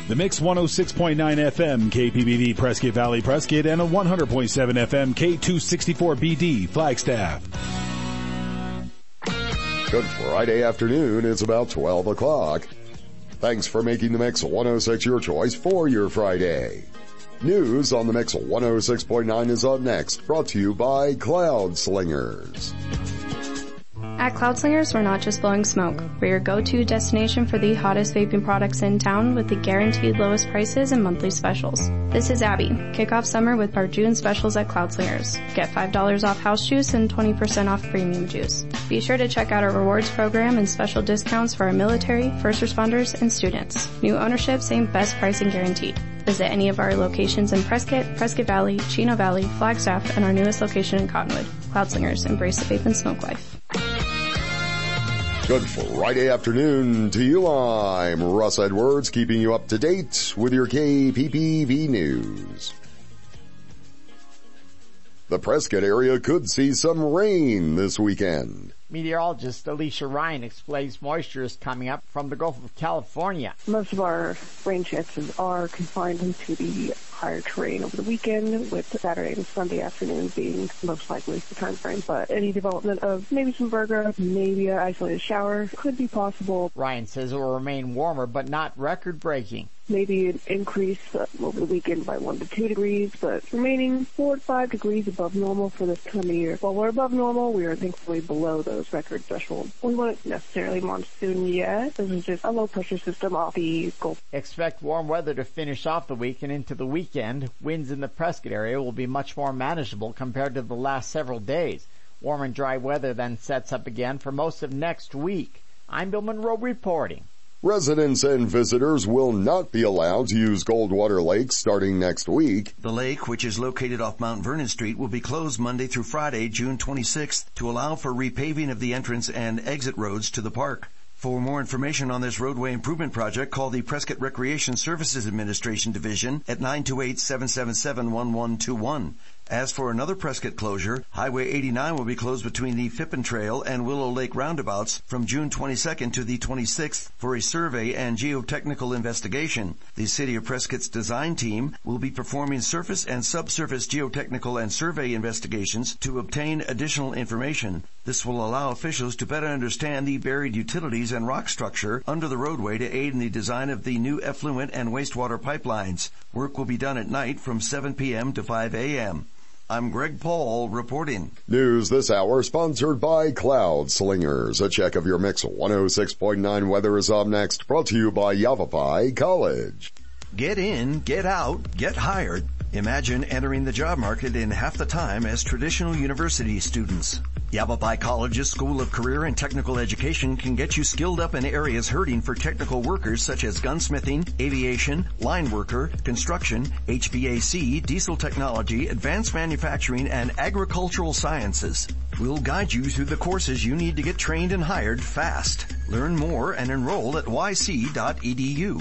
The Mix 106.9 FM KPBV Prescott Valley Prescott and a 100.7 FM K264BD Flagstaff. Good Friday afternoon. It's about 12 o'clock. Thanks for making the Mix 106 your choice for your Friday. News on the Mix 106.9 is up next, brought to you by Cloud Slingers. At Cloud Slingers, we're not just blowing smoke. We're your go-to destination for the hottest vaping products in town with the guaranteed lowest prices and monthly specials. This is Abby. Kick off summer with our June specials at Cloud Slingers. Get $5 off house juice and 20% off premium juice. Be sure to check out our rewards program and special discounts for our military, first responders, and students. New ownership, same best pricing guaranteed. Visit any of our locations in Prescott, Prescott Valley, Chino Valley, Flagstaff, and our newest location in Cottonwood. Cloud Slingers, embrace the vape and smoke life. Good Friday afternoon to you. I'm Russ Edwards, keeping you up to date with your KPPV news. The Prescott area could see some rain this weekend. Meteorologist Alicia Ryan explains moisture is coming up from the Gulf of California. Most of our rain chances are confined into the higher terrain over the weekend, with Saturday and Sunday afternoon being most likely the time frame. But any development of maybe some virga, maybe an isolated shower could be possible. Ryan says it will remain warmer, but not record-breaking. Maybe an increase over the weekend by 1 to 2 degrees, but remaining 4 to 5 degrees above normal for this time of year. While we're above normal, we are thankfully below those record thresholds. We won't necessarily monsoon yet. This is just a low-pressure system off the Gulf. Expect warm weather to finish off the week and into the weekend. Winds in the Prescott area will be much more manageable compared to the last several days. Warm and dry weather then sets up again for most of next week. I'm Bill Monroe reporting. Residents and visitors will not be allowed to use Goldwater Lake starting next week. The lake, which is located off Mount Vernon Street, will be closed Monday through Friday, June 26th, to allow for repaving of the entrance and exit roads to the park. For more information on this roadway improvement project, call the Prescott Recreation Services Administration Division at 928-777-1121. As for another Prescott closure, Highway 89 will be closed between the Phippen Trail and Willow Lake roundabouts from June 22nd to the 26th for a survey and geotechnical investigation. The City of Prescott's design team will be performing surface and subsurface geotechnical and survey investigations to obtain additional information. This will allow officials to better understand the buried utilities and rock structure under the roadway to aid in the design of the new effluent and wastewater pipelines. Work will be done at night from 7 p.m. to 5 a.m. I'm Greg Paul reporting. News this hour sponsored by Cloud Slingers. A check of your Mix 106.9 weather is up next, brought to you by Yavapai College. Get in, get out, get hired. Imagine entering the job market in half the time as traditional university students. Yavapai College's School of Career and Technical Education can get you skilled up in areas hurting for technical workers such as gunsmithing, aviation, line worker, construction, HVAC, diesel technology, advanced manufacturing, and agricultural sciences. We'll guide you through the courses you need to get trained and hired fast. Learn more and enroll at yc.edu.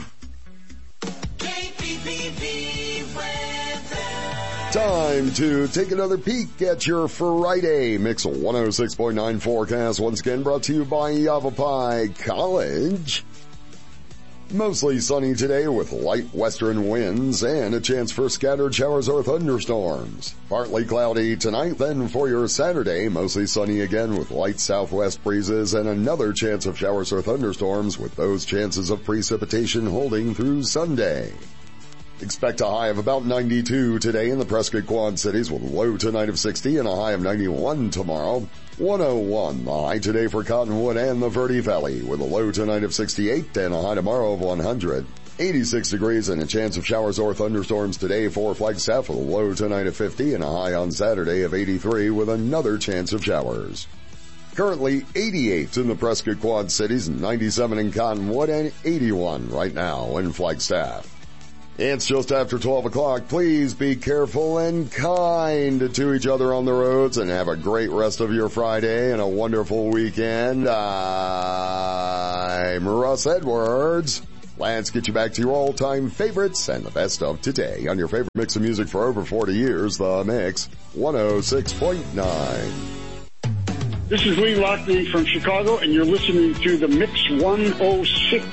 KPPV weather. Time to take another peek at your Friday Mix 106.9 forecast. Once again brought to you by Yavapai College. Mostly sunny today with light western winds and a chance for scattered showers or thunderstorms. Partly cloudy tonight, then for your Saturday, mostly sunny again with light southwest breezes and another chance of showers or thunderstorms with those chances of precipitation holding through Sunday. Expect a high of about 92 today in the Prescott Quad Cities with a low tonight of 60 and a high of 91 tomorrow. 101 the high today for Cottonwood and the Verde Valley with a low tonight of 68 and a high tomorrow of 100. 86 degrees and a chance of showers or thunderstorms today for Flagstaff with a low tonight of 50 and a high on Saturday of 83 with another chance of showers. Currently 88 in the Prescott Quad Cities, 97 in Cottonwood, and 81 right now in Flagstaff. It's just after 12 o'clock. Please be careful and kind to each other on the roads and have a great rest of your Friday and a wonderful weekend. I'm Russ Edwards. Let's get you back to your all-time favorites and the best of today on your favorite mix of music for over 40 years, The Mix 106.9. This is Lee Lockney from Chicago, and you're listening to The Mix 106.